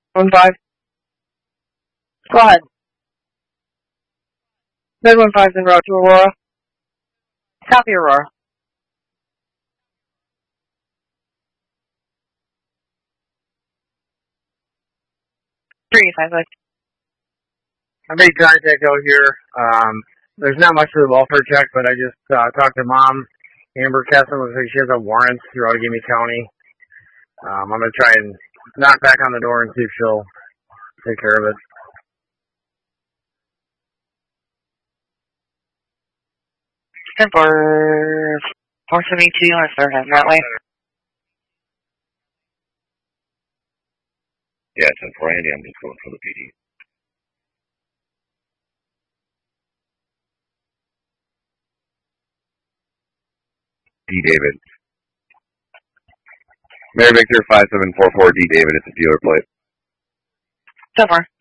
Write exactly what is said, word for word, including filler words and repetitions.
One five. Go ahead. Nine one five's en route to Aurora. Copy, Aurora. Three five five. I made contact out here. Um, there's not much of the welfare check, but I just uh, talked to Mom. Amber Kessler looks like she has a warrant through Allegheny County. Um, I'm going to try and knock back on the door and see if she'll take care of it. ten four. four seventy-two, you want to start heading that way? Yeah, ten four Andy, I'm just going for the P D. D. David. Mary Victor five seven four four D. David, it's a dealer plate. ten four.